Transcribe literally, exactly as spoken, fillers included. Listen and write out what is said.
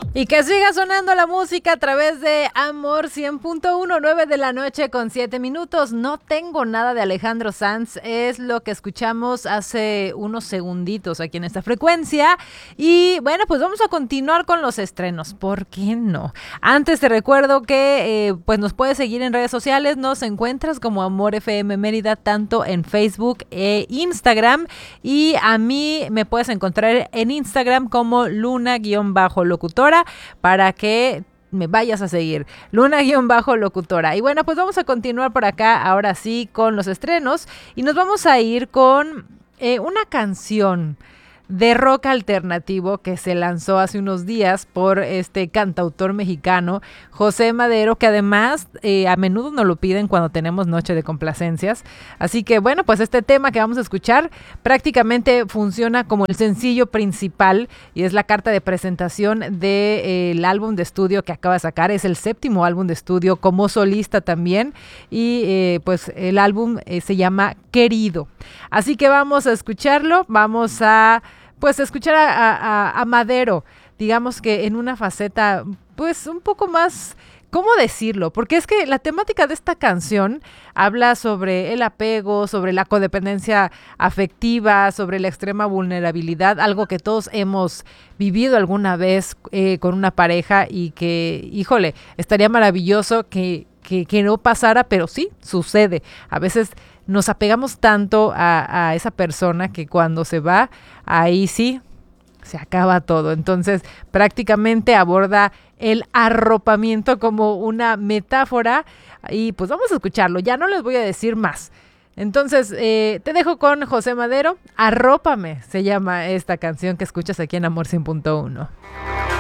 Y que siga sonando la música a través de Amor cien punto uno, nueve de la noche con siete minutos. No tengo nada de Alejandro Sanz, es lo que escuchamos hace unos segunditos aquí en esta frecuencia. Y bueno, pues vamos a continuar con los estrenos, ¿por qué no? Antes te recuerdo que eh, pues nos puedes seguir en redes sociales, nos encuentras como Amor F M Mérida, tanto en Facebook e Instagram. Y a mí me puedes encontrar en Instagram como Luna-locutora, para que me vayas a seguir, Luna-locutora. Y bueno, pues vamos a continuar por acá, ahora sí, con los estrenos. Y nos vamos a ir con eh, una canción de rock alternativo que se lanzó hace unos días por este cantautor mexicano, José Madero, que además eh, a menudo nos lo piden cuando tenemos noche de complacencias. Así que bueno, pues este tema que vamos a escuchar prácticamente funciona como el sencillo principal y es la carta de presentación del de, eh, álbum de estudio que acaba de sacar. Es el séptimo álbum de estudio como solista también y eh, pues el álbum eh, se llama Querido. Así que vamos a escucharlo, vamos a pues escuchar a, a, a Madero, digamos que en una faceta pues un poco más, ¿cómo decirlo? Porque es que la temática de esta canción habla sobre el apego, sobre la codependencia afectiva, sobre la extrema vulnerabilidad, algo que todos hemos vivido alguna vez eh, con una pareja y que, híjole, estaría maravilloso que, que, que no pasara, pero sí, sucede. A veces nos apegamos tanto a, a esa persona que cuando se va, ahí sí, se acaba todo. Entonces, prácticamente aborda el arropamiento como una metáfora y pues vamos a escucharlo. Ya no les voy a decir más. Entonces, eh, te dejo con José Madero. Arrópame, se llama esta canción que escuchas aquí en Amor cien punto uno.